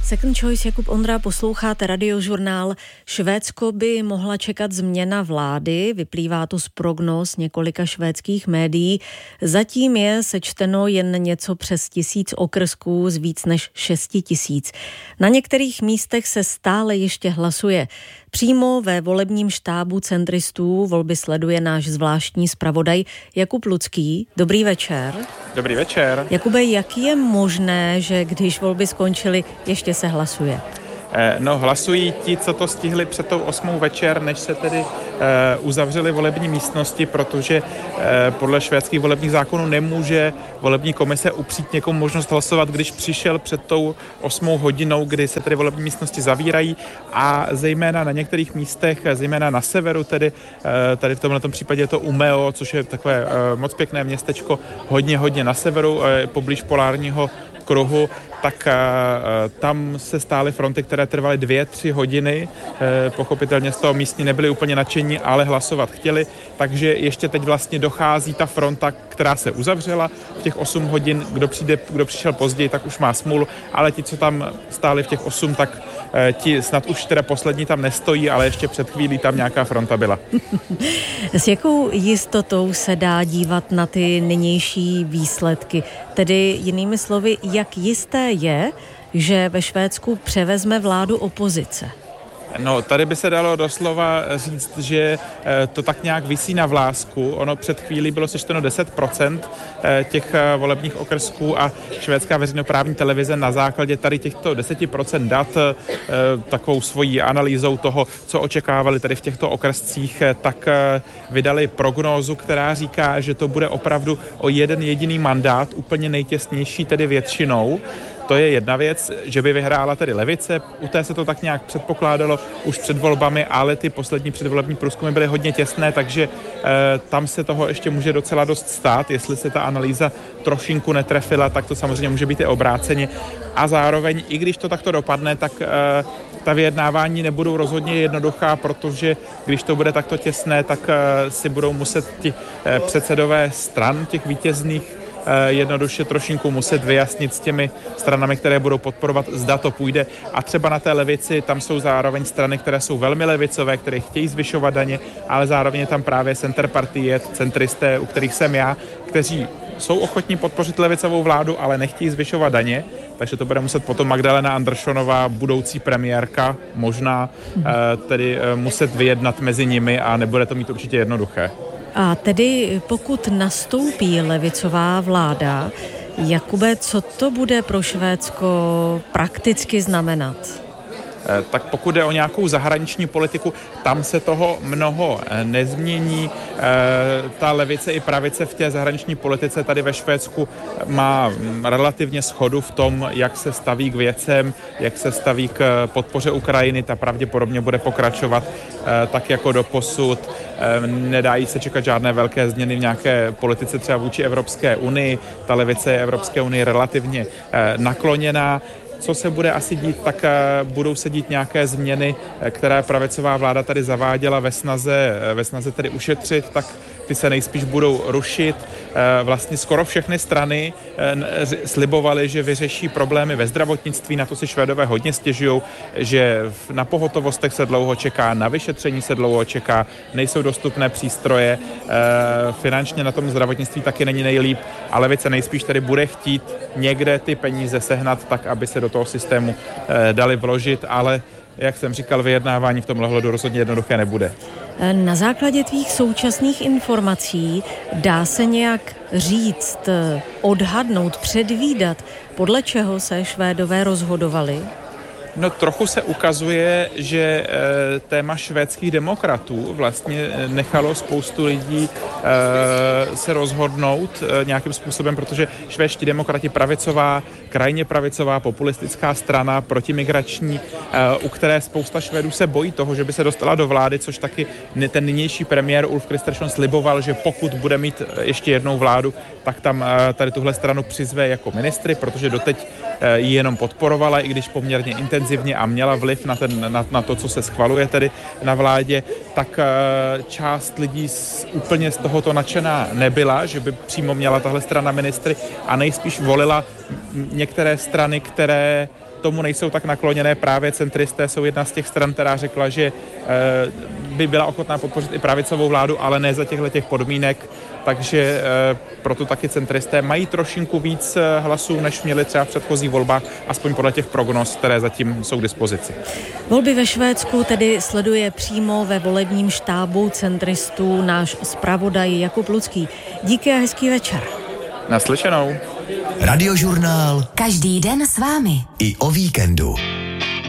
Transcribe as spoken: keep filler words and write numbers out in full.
Second Choice, Jakub Ondra, posloucháte Radiožurnál. Švédsko by mohla čekat změna vlády, vyplývá to z prognóz několika švédských médií. Zatím je sečteno jen něco přes tisíc okrsků z víc než šesti tisíc. Na některých místech se stále ještě hlasuje. Přímo ve volebním štábu centristů volby sleduje náš zvláštní zpravodaj Jakub Lucký. Dobrý večer. Dobrý večer. Jakube, jak je možné, že když volby skončily, ještě se hlasuje? No, hlasují ti, co to stihli před tou osmou večer, než se tedy uh, uzavřely volební místnosti, protože uh, podle švédských volebních zákonů nemůže volební komise upřít někomu možnost hlasovat, když přišel před tou osmou hodinou, kdy se tedy volební místnosti zavírají, a zejména na některých místech, zejména na severu, tedy uh, tady v tomhle případě je to Umeå, což je takové uh, moc pěkné městečko, hodně, hodně na severu, uh, poblíž polárního kruhu, tak uh, tam se stály fronty, které trvaly dvě, tři hodiny. Uh, pochopitelně z toho místní nebyli úplně nadšení, ale hlasovat chtěli, takže ještě teď vlastně dochází ta fronta, která se uzavřela v těch osm hodin. Kdo přijde, kdo přišel později, tak už má smůlu, ale ti, co tam stáli v těch osm, tak uh, ti snad už teda poslední tam nestojí, ale ještě před chvílí tam nějaká fronta byla. S jakou jistotou se dá dívat na ty nynější výsledky? Tedy jinými slovy, jak jisté je, že ve Švédsku převezme vládu opozice? No, tady by se dalo doslova říct, že to tak nějak visí na vlásku. Ono před chvílí bylo sečteno deset procent těch volebních okrsků a švédská veřejnoprávní televize na základě tady těchto deset procent dat takovou svojí analýzou toho, co očekávali tady v těchto okrscích, tak vydali prognózu, která říká, že to bude opravdu o jeden jediný mandát, úplně nejtěsnější, tedy většinou. To je jedna věc, že by vyhrála tedy levice, u té se to tak nějak předpokládalo už před volbami, ale ty poslední předvolební průzkumy byly hodně těsné, takže e, tam se toho ještě může docela dost stát. Jestli se ta analýza trošinku netrefila, tak to samozřejmě může být i obráceně. A zároveň, i když to takto dopadne, tak e, ta vyjednávání nebudou rozhodně jednoduchá, protože když to bude takto těsné, tak e, si budou muset ti e, předsedové stran, těch vítězných, jednoduše trošinku muset vyjasnit s těmi stranami, které budou podporovat, zda to půjde. A třeba na té levici tam jsou zároveň strany, které jsou velmi levicové, které chtějí zvyšovat daně, ale zároveň je tam právě centerpartie, centristé, u kterých jsem já, kteří jsou ochotní podpořit levicovou vládu, ale nechtějí zvyšovat daně, takže to bude muset potom Magdalena Anderssonová, budoucí premiérka, možná tedy muset vyjednat mezi nimi a nebude to mít určitě jednoduché. A tedy pokud nastoupí levicová vláda, Jakube, co to bude pro Švédsko prakticky znamenat? Tak pokud jde o nějakou zahraniční politiku, tam se toho mnoho nezmění. Ta levice i pravice v té zahraniční politice tady ve Švédsku má relativně shodu v tom, jak se staví k věcem, jak se staví k podpoře Ukrajiny. Ta pravděpodobně bude pokračovat tak jako doposud. Nedají se čekat žádné velké změny v nějaké politice třeba vůči Evropské unii. Ta levice je Evropské unii relativně nakloněná. Co se bude asi dít, tak budou se dít nějaké změny, které pravicová vláda tady zaváděla ve snaze, ve snaze tedy ušetřit, tak ty se nejspíš budou rušit. Vlastně skoro všechny strany slibovaly, že vyřeší problémy ve zdravotnictví, na to si Švédové hodně stěžují, že na pohotovostech se dlouho čeká, na vyšetření se dlouho čeká, nejsou dostupné přístroje, finančně na tom zdravotnictví taky není nejlíp, ale levice nejspíš tady bude chtít někde ty peníze sehnat tak, aby se do toho systému dali vložit, ale jak jsem říkal, vyjednávání v tomhle hledu rozhodně jednoduché nebude. Na základě tvých současných informací dá se nějak říct, odhadnout, předvídat, podle čeho se Švédové rozhodovali? No trochu se ukazuje, že e, téma švédských demokratů vlastně nechalo spoustu lidí e, se rozhodnout e, nějakým způsobem, protože švédští demokrati, pravicová, krajně pravicová, populistická strana, protimigrační, e, u které spousta Švédů se bojí toho, že by se dostala do vlády, což taky ten nynější premiér Ulf Kristersson sliboval, že pokud bude mít ještě jednou vládu, tak tam e, tady tuhle stranu přizve jako ministry, protože doteď e, ji jenom podporovala, i když poměrně intenzivně a měla vliv na, ten, na, na to, co se schvaluje tedy na vládě, tak část lidí z, úplně z tohoto nadšená nebyla, že by přímo měla tahle strana ministry a nejspíš volila některé strany, které tomu nejsou tak nakloněné. Právě centristé jsou jedna z těch stran, která řekla, že by byla ochotná podpořit i pravicovou vládu, ale ne za těchto těch podmínek. Takže proto taky centristé mají trošinku víc hlasů, než měli třeba v předchozích volbách, aspoň podle těch prognóz, které zatím jsou k dispozici. Volby ve Švédsku tedy sleduje přímo ve volebním štábu centristů náš zpravodaj Jakub Lucký. Díky a hezký večer. Naslyšenou. Radiožurnál. Každý den s vámi. I o víkendu.